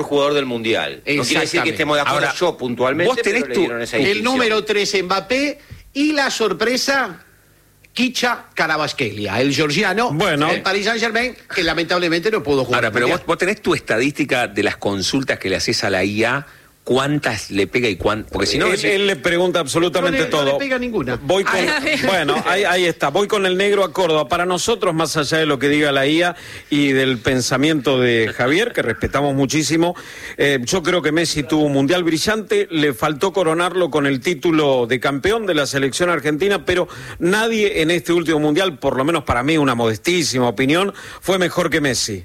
jugador del Mundial. No quiere decir que estemos de acuerdo. Ahora, yo puntualmente, vos tenés el número 3 Mbappé y la sorpresa Kicha Kvaratskhelia, el georgiano, el Paris Saint-Germain, que lamentablemente no pudo jugar. Ahora, pero vos tenés tu estadística de las consultas que le haces a la IA. ¿Cuántas le pega y cuántas? Porque si no... Él le pregunta absolutamente todo. No le pega ninguna. Bueno, ahí está. Voy con el negro a Córdoba. Para nosotros, más allá de lo que diga la IA y del pensamiento de Javier, que respetamos muchísimo, yo creo que Messi tuvo un mundial brillante, le faltó coronarlo con el título de campeón de la selección argentina, pero nadie en este último mundial, por lo menos para mí, una modestísima opinión, fue mejor que Messi.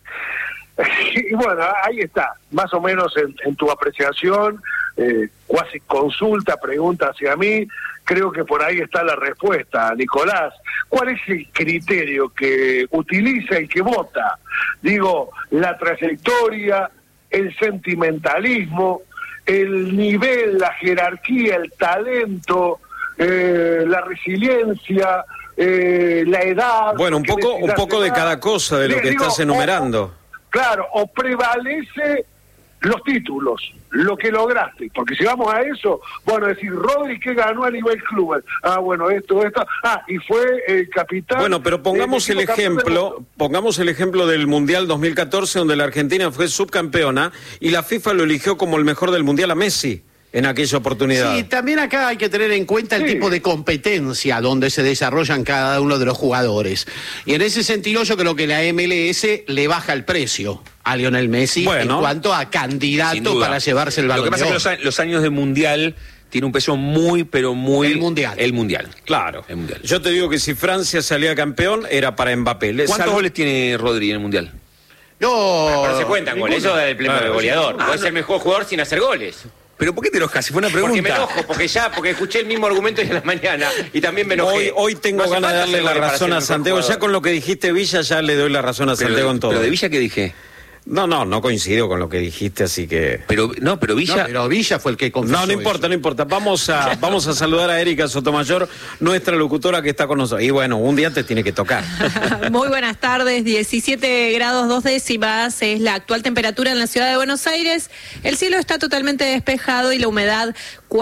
Y bueno, ahí está, más o menos en tu apreciación, cuasi consulta, pregunta hacia mí, creo que por ahí está la respuesta, Nicolás. ¿Cuál es el criterio que utiliza y que vota? Digo, la trayectoria, el sentimentalismo, el nivel, la jerarquía, el talento, la resiliencia, la edad. Bueno, un poco de cada cosa de lo que estás enumerando. Claro, o prevalece los títulos, lo que lograste, porque si vamos a eso, bueno, decir, Rodri que ganó a nivel club, bueno, esto, y fue el capitán. Bueno, pero pongamos el ejemplo del Mundial 2014, donde la Argentina fue subcampeona, y la FIFA lo eligió como el mejor del Mundial a Messi en aquella oportunidad. Sí, también acá hay que tener en cuenta el tipo de competencia donde se desarrollan cada uno de los jugadores. Y en ese sentido yo creo que la MLS le baja el precio a Lionel Messi en cuanto a candidato para llevarse el Balón de Oro. Lo que pasa es que los años de Mundial tiene un peso muy, pero muy... El Mundial. Claro. El Mundial. Yo te digo que si Francia salía campeón, era para Mbappé. ¿Cuántos goles tiene Rodri en el Mundial? Pero se cuentan goles, eso es el premio de goleador. Puede ser el mejor jugador sin hacer goles. ¿Pero por qué te enojas? Si fue una pregunta. Porque me enojo, porque escuché el mismo argumento hoy en la mañana y también me enojé. Hoy tengo ganas de darle la razón a Santiago. Ya con lo que dijiste Villa, ya le doy la razón a Santiago en todo. ¿Pero de Villa qué dije? No coincido con lo que dijiste, así que... Pero Villa... No, pero Villa fue el que confesó. No importa. Vamos a saludar a Erika Sotomayor, nuestra locutora que está con nosotros. Y bueno, un día te tiene que tocar. Muy buenas tardes, 17 grados 2 décimas es la actual temperatura en la ciudad de Buenos Aires. El cielo está totalmente despejado y la humedad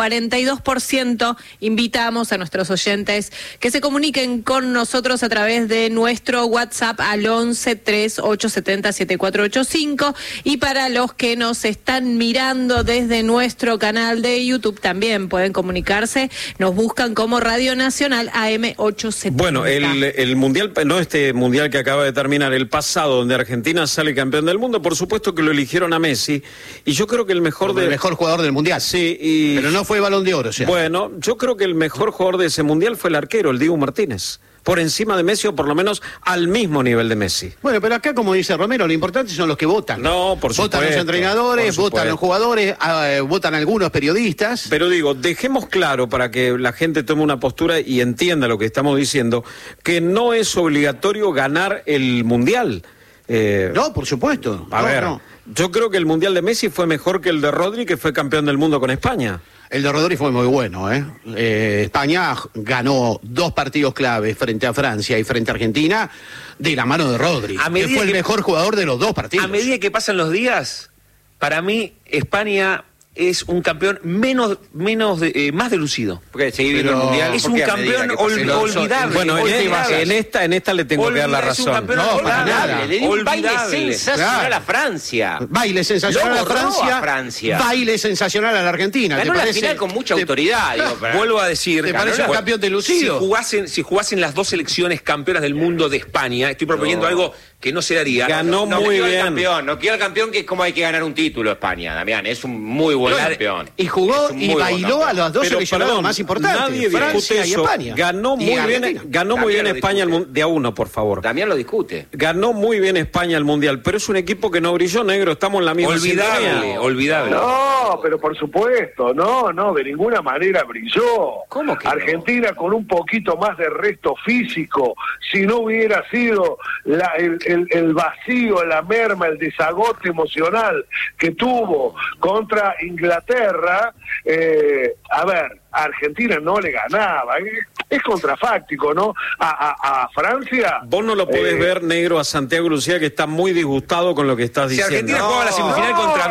42%. Invitamos a nuestros oyentes que se comuniquen con nosotros a través de nuestro WhatsApp al 11 3870 7485. Y para los que nos están mirando desde nuestro canal de YouTube también pueden comunicarse, nos buscan como Radio Nacional AM870. Bueno, el mundial, no este mundial que acaba de terminar, el pasado, donde Argentina sale campeón del mundo, por supuesto que lo eligieron a Messi, y yo creo que el mejor jugador del mundial. Sí, pero no fue Balón de Oro, o sea. Bueno, yo creo que el mejor jugador de ese mundial fue el arquero, el Dibu Martínez. Por encima de Messi, o por lo menos al mismo nivel de Messi. Bueno, pero acá, como dice Romero, lo importante son los que votan. No, por supuesto. Votan los entrenadores, votan los jugadores, votan algunos periodistas. Pero digo, dejemos claro para que la gente tome una postura y entienda lo que estamos diciendo, que no es obligatorio ganar el Mundial. No, por supuesto. Yo creo que el Mundial de Messi fue mejor que el de Rodri, que fue campeón del mundo con España. El de Rodri fue muy bueno, España ganó 2 partidos clave frente a Francia y frente a Argentina de la mano de Rodri, que fue el mejor jugador de los 2 partidos. A medida que pasan los días, para mí España es un campeón más delucido. Porque seguir viendo el mundial. Es un campeón olvidable. Bueno, en esta le tengo que dar la razón. No, para nada. Le dio un baile sensacional a Francia. Baile sensacional a Francia. Baile sensacional a la Argentina. Ganó la final con mucha autoridad. Vuelvo a decir. ¿Te parece un campeón delucido? Si jugasen las 2 selecciones campeonas del mundo de España, estoy proponiendo algo que no se daría. Ganó muy bien. No quiero el campeón, que es como hay que ganar un título España, Damián. Es un muy buen campeón. Y jugó y bailó a los 2 seleccionados más importantes. Nadie discute eso. Ganó muy bien España de a uno, por favor. Damián lo discute. Ganó muy bien España el Mundial, pero es un equipo que no brilló, negro. Estamos en la misma sintonía. Olvidable. No, pero por supuesto, no, de ninguna manera brilló. ¿Cómo que Argentina con un poquito más de resto físico, si no hubiera sido el vacío, la merma, el desagote emocional que tuvo contra Inglaterra, a ver, a Argentina no le ganaba, es contrafáctico, ¿no? A Francia... Vos no lo podés ver, negro, a Santiago Lucía, que está muy disgustado con lo que estás diciendo. Si Argentina jugaba la semifinal contra